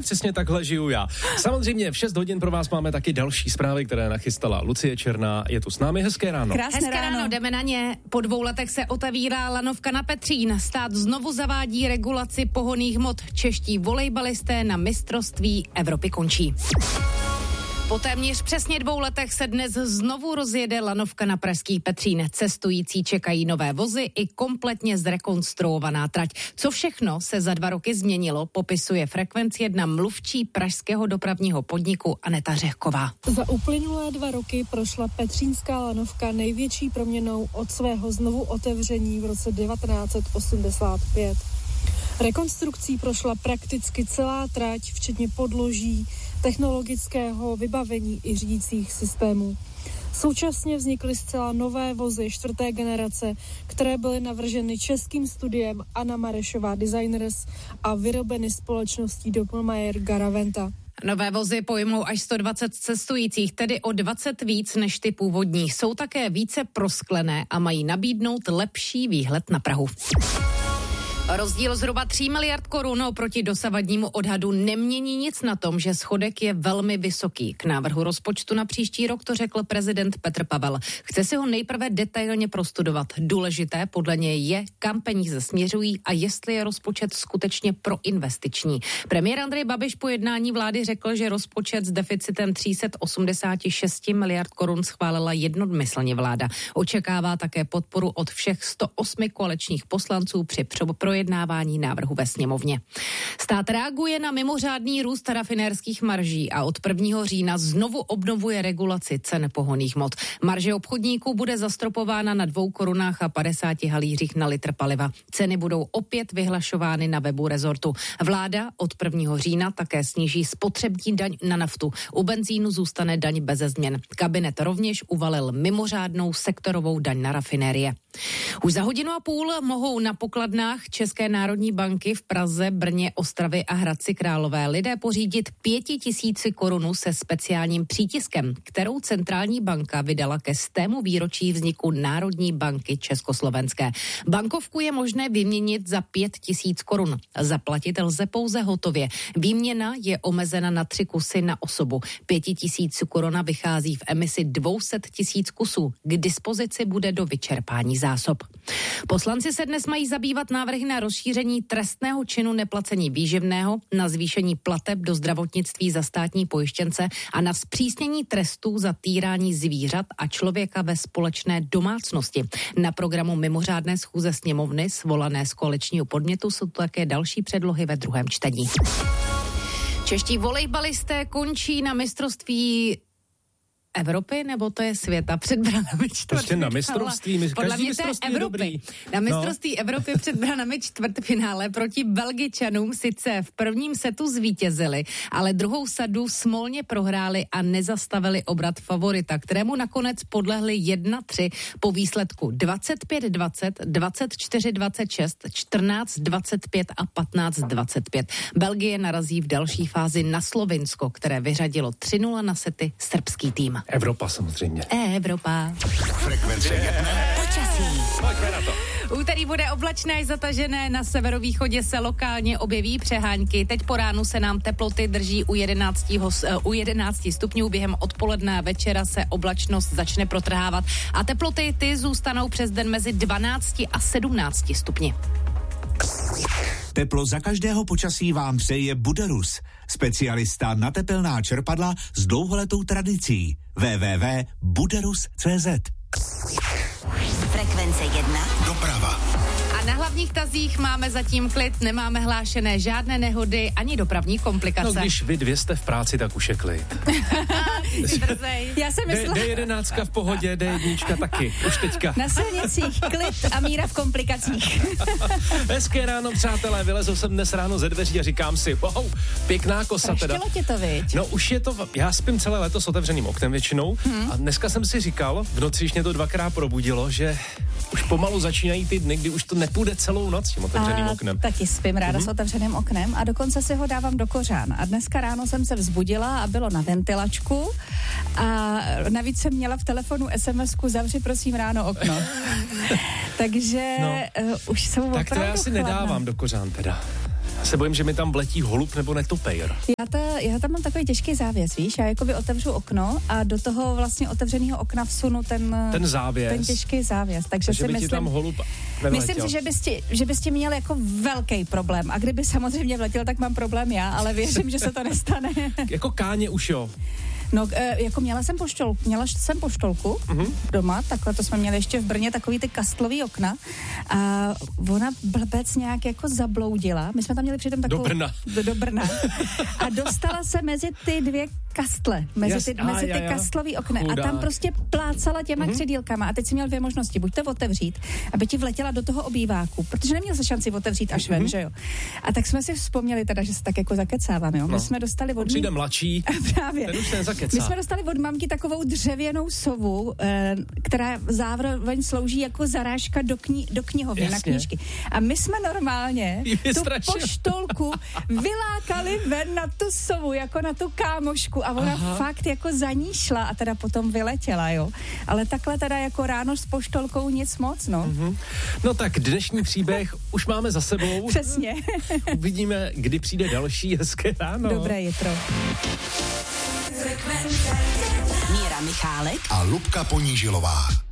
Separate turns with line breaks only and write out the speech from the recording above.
přesně takhle žiju já. Samozřejmě v 6 hodin pro vás máme taky další zprávy, které nachystala Lucie Černá. Je tu s námi, hezké ráno.
Hezké ráno, jdeme na ně. Po 2 letech se otevírá lanovka na Petřín. Stát znovu zavádí regulaci pohonných hmot. Čeští volejbalisté na mistrovství Evropy končí. Po téměř přesně 2 letech se dnes znovu rozjede lanovka na pražský Petřín. Cestující čekají nové vozy i kompletně zrekonstruovaná trať. Co všechno se za 2 roky změnilo, popisuje Frekvenc 1 mluvčí pražského dopravního podniku Aneta Řehková.
Za uplynulé 2 roky prošla petřínská lanovka největší proměnou od svého znovu otevření v roce 1985. Rekonstrukcí prošla prakticky celá trať, včetně podloží, technologického vybavení i řídících systémů. Současně vznikly zcela nové vozy 4. generace, které byly navrženy českým studiem Anna Marešová Designers a vyrobeny společností Doppelmayr Garaventa.
Nové vozy pojmou až 120 cestujících, tedy o 20 víc než ty původní. Jsou také více prosklené a mají nabídnout lepší výhled na Prahu. Rozdíl zhruba 3 miliard korun oproti dosavadnímu odhadu nemění nic na tom, že schodek je velmi vysoký. K návrhu rozpočtu na příští rok to řekl prezident Petr Pavel. Chce si ho nejprve detailně prostudovat. Důležité podle něj je, kam peníze směřují a jestli je rozpočet skutečně proinvestiční. Premiér Andrej Babiš po jednání vlády řekl, že rozpočet s deficitem 386 miliard korun schválila jednomyslně vláda. Očekává také podporu od všech 108 koaličních poslanců při projednávání návrhu ve sněmovně. Stát reaguje na mimořádný růst rafinérských marží a od 1. října znovu obnovuje regulaci cen pohonných hmot. Marže obchodníků bude zastropována na 2 korunách a 50 halířích na litr paliva. Ceny budou opět vyhlašovány na webu rezortu. Vláda od 1. října také sníží spotřební daň na naftu. U benzínu zůstane daň beze změn. Kabinet rovněž uvalil mimořádnou sektorovou daň na rafinérie. Už za 1,5 hodiny mohou na pokladnách České národní banky v Praze, Brně, Ostravě a Hradci Králové lidé pořídit 5 000 korun se speciálním přítiskem, kterou centrální banka vydala ke 100. výročí vzniku Národní banky československé. Bankovku je možné vyměnit za 5 000 korun. Zaplatit lze pouze hotově. Výměna je omezena na 3 kusy na osobu. 5 000 korun vychází v emisi 200 000 kusů. K dispozici bude do vyčerpání zásob. Poslanci se dnes mají zabývat návrhy na rozšíření trestného činu neplacení výživného, na zvýšení plateb do zdravotnictví za státní pojištěnce a na zpřísnění trestů za týrání zvířat a člověka ve společné domácnosti. Na programu mimořádné schůze sněmovny svolané z koaličního podnětu jsou také další předlohy ve druhém čtení. Čeští volejbalisté končí na mistrovství Evropy, nebo to je světa před branami čtvrtfinále?
Prostě na mistrovství,
podle mě to je Evropy. Na mistrovství Evropy před branami čtvrtfinále proti Belgičanům sice v prvním setu zvítězili, ale druhou sadu smolně prohráli a nezastavili obrat favorita, kterému nakonec podlehli 1-3 po výsledku 25-20, 24-26, 14-25 a 15-25. Belgie narazí v další fázi na Slovinsko, které vyřadilo 3-0 na sety srbský tým.
Evropa samozřejmě.
Evropa.
Frekvence 1.
Počasí.
Pojďme na to.
Úterý bude oblačné až zatažené, na severovýchodě se lokálně objeví přehánky. Teď po ránu se nám teploty drží u 11 stupňů, během odpoledne a večera se oblačnost začne protrhávat a teploty ty zůstanou přes den mezi 12 a 17 stupni.
Teplo za každého počasí vám přeje Buderus, specialista na tepelná čerpadla s dlouholetou tradicí. www.buderus.cz.
Frekvence 1.
Doprava.
A na hlavních tazích máme zatím klid, nemáme hlášené žádné nehody ani dopravní komplikace.
No když vy 2 jste v práci, tak už je klid.
Já jsem myslela...
D11 v pohodě, D1 taky, už teďka.
Na silnicích klid a míra v komplikacích.
Hezké ráno, přátelé, vylezl jsem dnes ráno ze dveří a říkám si, wow, pěkná kosa teda.
Praštilo tě to, viď?
No už je to, já spím celé léto s otevřeným oknem většinou a dneska jsem si říkal, v noci, když mě to 2krát probudilo, že už pomalu začínají ty dny, kdy už to nepůjde celou noc tím otevřeným oknem.
Taky spím ráda s otevřeným oknem a dokonce si ho dávám do kořán. A dneska ráno jsem se vzbudila a bylo na ventilačku a navíc jsem měla v telefonu SMS-ku zavři prosím ráno okno. Takže už jsou opravdu
tak to já si
chladné.
nedávám do kořán teda. Se bojím, že mi tam vletí holub nebo netopejr.
Já tam mám takový těžký závěs, víš, já jakoby otevřu okno a do toho vlastně otevřeného okna vsunu ten závěs. Ten těžký závěs. Takže si
by
myslím,
ti tam holub nevletěl.
Myslím si, že bys ti měl jako velký problém. A kdyby samozřejmě vletěl, tak mám problém já, ale věřím, že se to nestane.
Jako Káně už jo.
No, jako měla jsem poštolku doma, takhle to jsme měli ještě v Brně, takový ty kastlový okna a ona blbec nějak jako zabloudila. My jsme tam měli přitom takovou... Do Brna. A dostala se mezi ty dvě kastle, mezi ty kastlový okna. Chudák. A tam prostě plácala těma křidílkama a teď si měl dvě možnosti, buď to otevřít, aby ti vletěla do toho obýváku, protože neměl se šanci otevřít až ven, že jo. A tak jsme si vzpomněli teda, že se tak jako zakecáváme, jo. My jsme dostali od
přijde mladší,
právě.
Ten už ten zakecá.
My jsme dostali od mamky takovou dřevěnou sovu, která zároveň slouží jako zarážka do knihovny, na knížky. A my jsme normálně tu poštolku vylákali ven na tu sovu, jako na tu kámošku a ona fakt jako za ní šla a teda potom vyletěla, jo. Ale takhle teda jako ráno s poštolkou nic moc, no.
No tak dnešní příběh už máme za sebou.
Přesně.
Uvidíme, kdy přijde další. Hezké ráno.
Dobré jitro.
Míra Michálek a Lubka Ponížilová.